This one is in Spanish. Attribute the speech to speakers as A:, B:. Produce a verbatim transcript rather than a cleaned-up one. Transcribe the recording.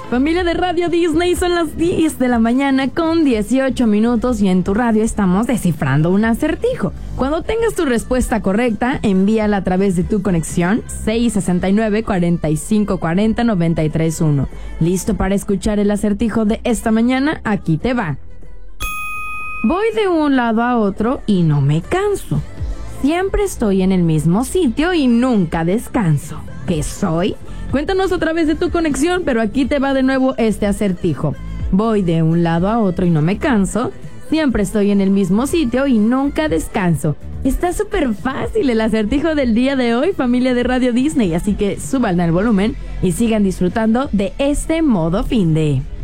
A: Familia de Radio Disney, son las diez de la mañana con dieciocho minutos y en tu radio estamos descifrando un acertijo. Cuando tengas tu respuesta correcta, envíala a través de tu conexión seis sesenta y nueve, cuarenta y cinco cuarenta, noventa y tres uno. ¿Listo para escuchar el acertijo de esta mañana? Aquí te va. Voy de un lado a otro y no me canso. Siempre estoy en el mismo sitio y nunca descanso. ¿Qué soy? Cuéntanos a través de tu conexión, pero aquí te va de nuevo este acertijo. Voy de un lado a otro y no me canso. Siempre estoy en el mismo sitio y nunca descanso. Está súper fácil el acertijo del día de hoy, familia de Radio Disney. Así que súbanle al volumen y sigan disfrutando de este modo finde.